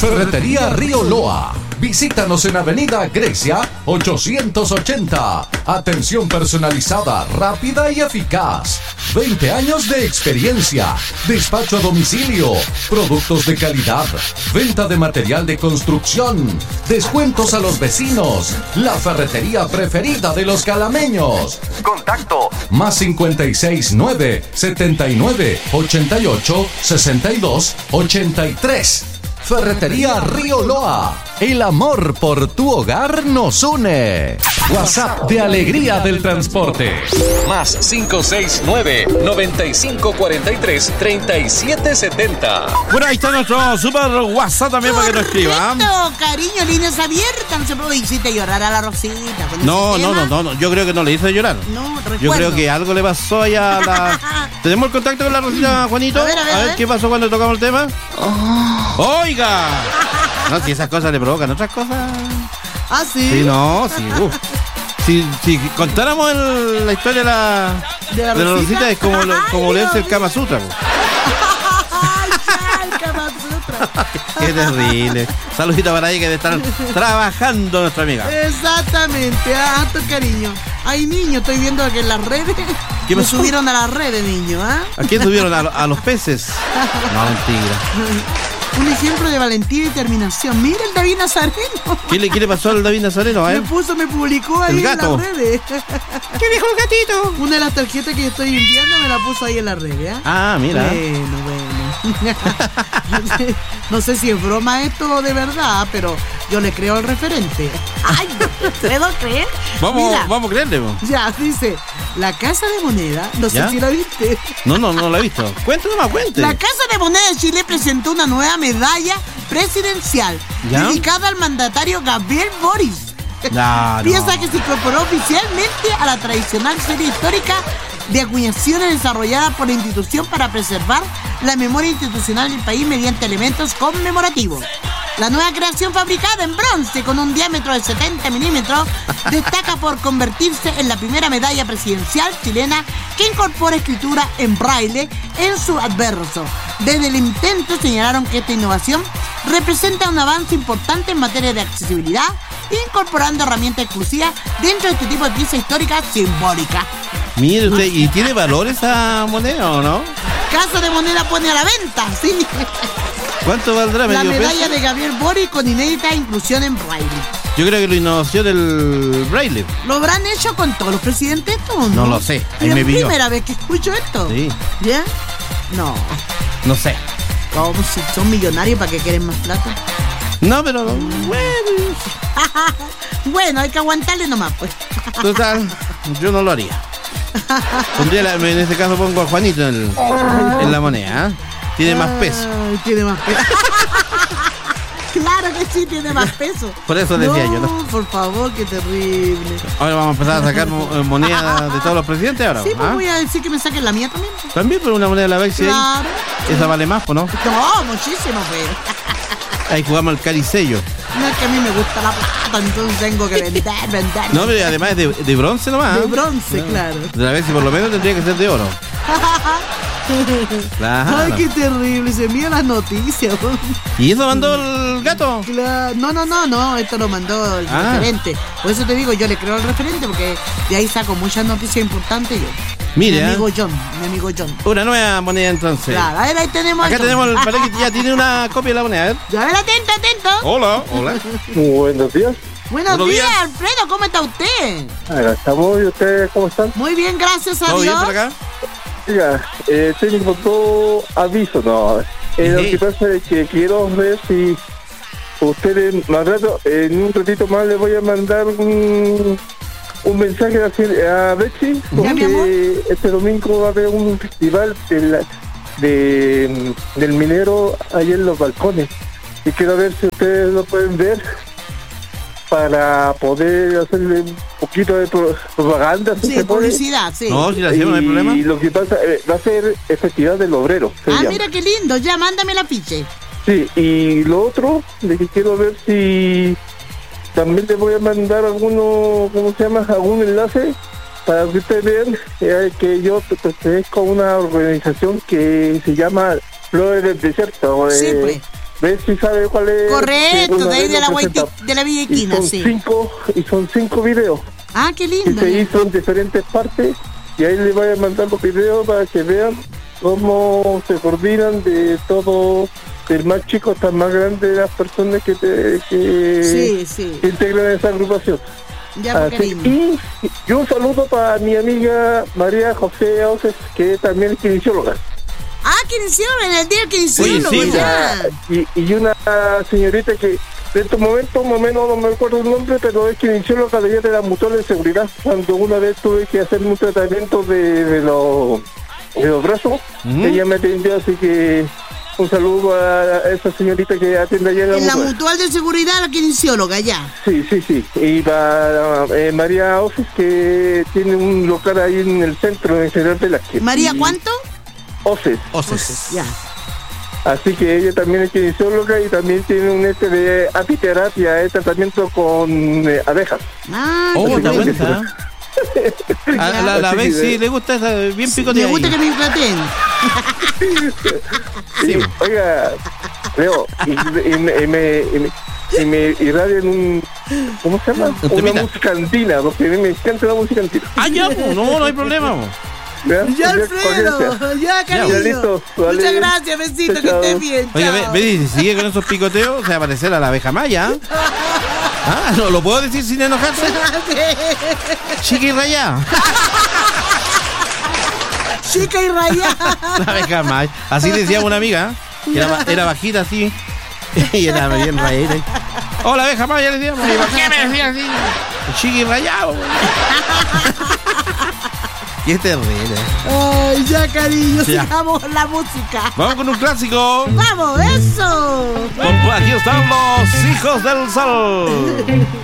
Ferretería Río Loa. Visítanos en Avenida Grecia 880. Atención personalizada, rápida y eficaz. 20 años de experiencia. Despacho a domicilio. Productos de calidad. Venta de material de construcción. Descuentos a los vecinos. La ferretería preferida de los calameños. Contacto más 569 79 88 62 83. Ferretería Río Loa. El amor por tu hogar nos une. WhatsApp de Alegría del Transporte. Más 569-9543-3770. Bueno, ahí está nuestro super WhatsApp también para que nos escriban. Cariño, líneas abiertas. No se puede hiciste llorar a la Rosita. No. Yo creo que no le hice llorar. No, recuerdo. Yo creo que algo le pasó allá a la... ¿Tenemos el contacto con la Rosita, Juanito? A ver. ¿Qué pasó cuando tocamos el tema? ¡Oiga! No, si esas cosas le provocan otras cosas. ¿Ah, sí? Sí, no, sí. Si contáramos la historia de la Rosita es como leerse el Kama Sutra. El Kama Sutra. Qué terrible. Saludito para ella que debe estar trabajando nuestra amiga. Exactamente, tu cariño. Ay, niño, estoy viendo que en las redes me subieron a las redes, niño. ¿A quién subieron? ¿A los peces? No, mentira. Un ejemplo de valentía y determinación. Mira el David Nazareno. ¿Qué le pasó al David Nazareno? Me publicó ahí en las redes. ¿Qué dijo el gatito? Una de las tarjetas que yo estoy enviando me la puso ahí en las redes. Ah, mira. Bueno. No sé si es broma esto o de verdad, pero yo le creo al referente. Ay, no puedo creer. Vamos a creerle. Ya, dice, la Casa de Moneda, no sé si la viste. No la he visto. Cuente. La Casa de Moneda de Chile presentó una nueva medalla presidencial dedicada al mandatario Gabriel Boric. Piensa que se incorporó oficialmente a la tradicional serie histórica de acuñaciones desarrollada por la institución para preservar la memoria institucional del país mediante elementos conmemorativos. La nueva creación, fabricada en bronce con un diámetro de 70 milímetros, destaca por convertirse en la primera medalla presidencial chilena que incorpora escritura en braille en su adverso. Desde el intento señalaron que esta innovación representa un avance importante en materia de accesibilidad, incorporando herramientas exclusivas dentro de este tipo de pieza histórica simbólica. Mire usted, ¿y tiene valor esa moneda o no? Casa de Moneda pone a la venta, sí. ¿Cuánto valdrá? La medalla de Gabriel Boric con inédita inclusión en braille. Yo creo que lo innovación del braille. ¿Lo habrán hecho con todos los presidentes esto o no? No lo sé. Ahí es la primera vez que escucho esto. Sí. ¿Ya? No. No sé. ¿Cómo si son millonarios para que quieren más plata? No, pero bueno, hay que aguantarle nomás, pues. Total, yo no lo haría. En este caso pongo a Juanito en la moneda, ¿eh? Tiene más peso. Tiene más peso. Claro que sí, tiene más peso. Por eso decía yo, ¿no? Por favor, qué terrible. Ahora vamos a empezar a sacar monedas de todos los presidentes ahora. Sí, pues voy a decir que me saquen la mía también. También, pero una moneda de la Bexi. Claro. Esa vale más, ¿o no? No, muchísimo, pero. Ahí jugamos el caricello. No, es que a mí me gusta la plata, entonces tengo que vender. No, pero además es de bronce nomás. De bronce, claro. De la Bexi por lo menos tendría que ser de oro. Claro. Ay, qué terrible, se envían las noticias. ¿Y eso mandó el gato? Claro. No, esto lo mandó el referente. Por eso te digo, yo le creo al referente, porque de ahí saco muchas noticias importantes yo. Mire, mi amigo John. Una nueva moneda entonces. Claro, a ver, ahí tenemos. Acá tenemos el pared que ya tiene una copia de la moneda. A ver. Ya, a ver, atento. Hola. Buenos días. Buenos días, Alfredo, ¿cómo está usted? Estamos, ¿y ustedes cómo están? Muy bien, gracias a Dios. ¿Todo bien por acá? Oiga, tengo dos avisos, no. Lo que pasa es que quiero ver si ustedes, más rato, en un ratito más les voy a mandar un mensaje a Betsy, porque este domingo va a haber un festival del minero ahí en los balcones. Y quiero ver si ustedes lo pueden ver para poder hacerle un poquito de propaganda. Sí, publicidad, sí. No, si la hacemos no hay problema. Y lo que pasa, va a ser el Festival del Obrero. Mira qué lindo, ya mándame el afiche. Sí, y lo otro, de que quiero ver si también les voy a mandar algún enlace para que ustedes vean que yo pertenezco a una organización que se llama Flores del Desierto. Sí, pues. ¿Ves si sabe cuál es? Correcto, de ahí de la Villa Esquina, sí. Son 5 videos. Ah, qué lindo. Que se hizo en diferentes partes, y ahí les voy a mandar los videos para que vean cómo se coordinan de todo, del más chico hasta el más grande de las personas que integran esa agrupación. Ya, y un saludo para mi amiga María José Oces, que también es kinesióloga. Ah, kinesióloga, en el día kinesióloga, sí, ya. Y una señorita que en estos momentos, más o menos, no me acuerdo el nombre, pero es kinesióloga de la Mutual de Seguridad. Cuando una vez tuve que hacer un tratamiento de los brazos, ella me atendió, así que un saludo a esa señorita que atiende allá en la Mutual de Seguridad, la kinesióloga, ya. Sí. Y para María Oces, que tiene un local ahí en el centro, en General Velázquez. ¿María cuánto? Oces, ya. Así que ella también es kinesióloga y también tiene un de apiterapia, tratamiento con abejas. Ah, está buena. A la vez sí le gusta esa, bien picotea. Me gusta que me implanten. Sí. Oiga, Leo, y me irradian un... ¿Cómo se llama? Una música andina, porque a mí me encanta la música andina. Ah, ya, no hay problema. Ya, Alfredo, ya, cariño. Listo, vale. Muchas gracias, besito, que estés bien. Oiga, ve, si sigue con esos picoteos, se va a parecer a la abeja maya. Ah, no lo puedo decir sin enojarse. Chica y rayá. Chica y rayá. La abeja maya. Así decía una amiga, que era bajita así. Y era bien rayita. Hola, abeja maya, le decíamos. ¿Y por qué me decía así? Chica y rayado. Y es terrible. Ay, ya, cariño, sigamos la música. Vamos con un clásico. ¡Vamos, eso! Aquí están los Hijos del Sol.